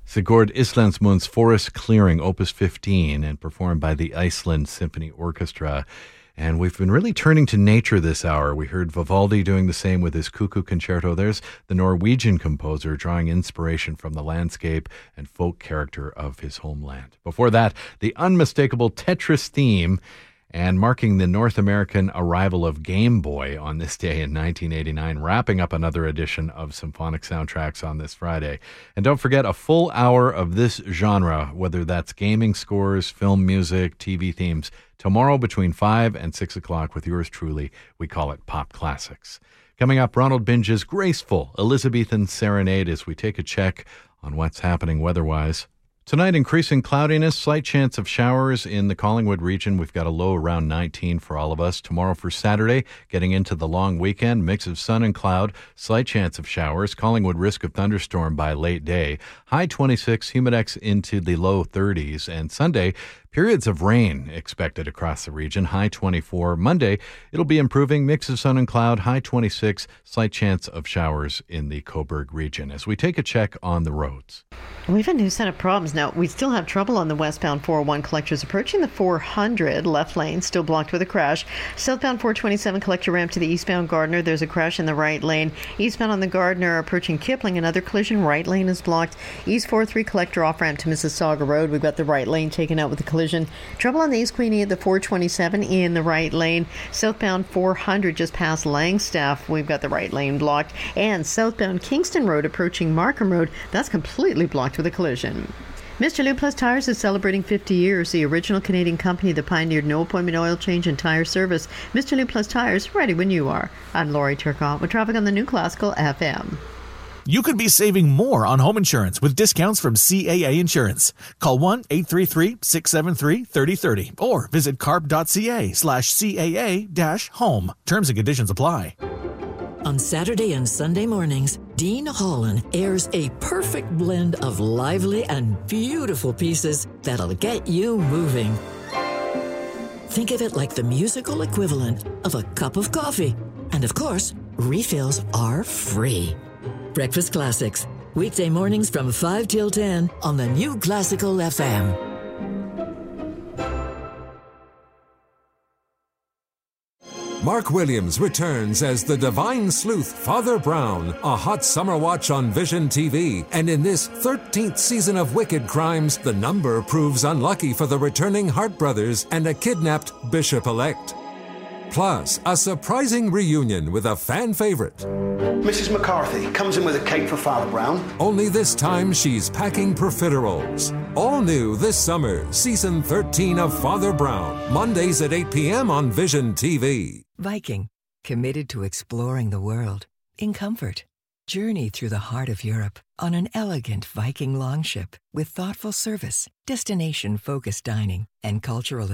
Sigurd Islandsmund's Forest Clearing, Opus 15, and performed by the Iceland Symphony Orchestra. And we've been really turning to nature this hour. We heard Vivaldi doing the same with his Cuckoo Concerto. There's the Norwegian composer drawing inspiration from the landscape and folk character of his homeland. Before that, the unmistakable Tetris theme, and marking the North American arrival of Game Boy on this day in 1989, wrapping up another edition of Symphonic Soundtracks on this Friday. And don't forget, a full hour of this genre, whether that's gaming scores, film music, TV themes, tomorrow between 5 and 6 o'clock with yours truly. We call it Pop Classics. Coming up, Ronald Binge's graceful Elizabethan serenade as we take a check on what's happening weather-wise. Tonight, increasing cloudiness, slight chance of showers in the Collingwood region. We've got a low around 19 for all of us. Tomorrow for Saturday, getting into the long weekend, mix of sun and cloud, slight chance of showers. Collingwood risk of thunderstorm by late day. High 26, humidex into the low 30s. And Sunday, periods of rain expected across the region, high 24. Monday, it'll be improving, mix of sun and cloud, high 26, slight chance of showers in the Cobourg region. As we take a check on the roads. We've a new set of problems now. We still have trouble on the westbound 401 collectors approaching the 400 left lane, still blocked with a crash. Southbound 427 collector ramp to the eastbound Gardner, there's a crash in the right lane. Eastbound on the Gardner approaching Kipling, another collision, right lane is blocked. East 43 collector off ramp to Mississauga Road, we've got the right lane taken out with a collision. Trouble on the East Queenie at the 427 in the right lane. Southbound 400 just past Langstaff, we've got the right lane blocked. And southbound Kingston Road approaching Markham Road, that's completely blocked with a collision. Mr. Lube Plus Tires is celebrating 50 years, the original Canadian company that pioneered no-appointment oil change and tire service. Mr. Lube Plus Tires, ready when you are. I'm Lori Turcotte with traffic on the New Classical FM. You could be saving more on home insurance with discounts from CAA Insurance. Call 1-833-673-3030 or visit carp.ca/CAA-home. Terms and conditions apply. On Saturday and Sunday mornings, Dean Holland airs a perfect blend of lively and beautiful pieces that'll get you moving. Think of it like the musical equivalent of a cup of coffee. And of course, refills are free. Breakfast Classics, weekday mornings from 5 till 10 on the New Classical FM. Mark Williams returns as the divine sleuth Father Brown, a hot summer watch on Vision TV. And in this 13th season of Wicked Crimes, the number proves unlucky for the returning Hart brothers and a kidnapped bishop-elect. Plus, a surprising reunion with a fan favorite. Mrs. McCarthy comes in with a cake for Father Brown. Only this time she's packing profiteroles. All new this summer, season 13 of Father Brown. Mondays at 8 p.m. on Vision TV. Viking, committed to exploring the world in comfort. Journey through the heart of Europe on an elegant Viking longship with thoughtful service, destination-focused dining, and cultural